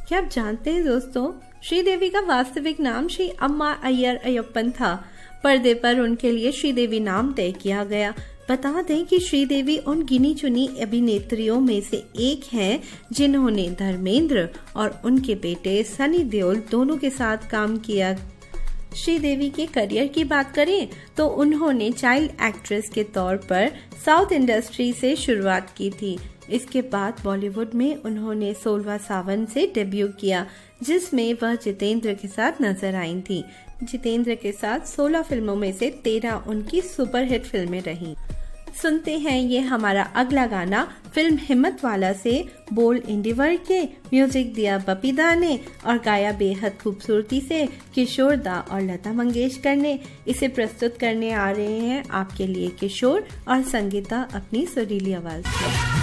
क्या आप जानते हैं दोस्तों, श्रीदेवी का वास्तविक नाम श्री अम्मा अय्यर अय्यप्पन था। पर्दे पर उनके लिए श्रीदेवी नाम तय किया गया। बता दें कि श्रीदेवी उन गिनी चुनी अभिनेत्रियों में से एक हैं जिन्होंने धर्मेंद्र और उनके बेटे सनी देओल दोनों के साथ काम किया। श्रीदेवी के करियर की बात करें तो उन्होंने चाइल्ड एक्ट्रेस के तौर पर साउथ इंडस्ट्री से शुरुआत की थी। इसके बाद बॉलीवुड में उन्होंने 16वां सावन से डेब्यू किया, जिसमें वह जितेंद्र के साथ नजर आई थी। जितेंद्र के साथ 16 फिल्मों में से 13 उनकी सुपरहिट फिल्में रहीं। सुनते हैं ये हमारा अगला गाना फिल्म हिम्मतवाला से। बोल इंडिवर के, म्यूजिक दिया बपी दा ने और गाया बेहद खूबसूरती से किशोर दा और लता मंगेशकर ने। इसे प्रस्तुत करने आ रहे हैं आपके लिए किशोर और संगीता अपनी सुरीली आवाज में।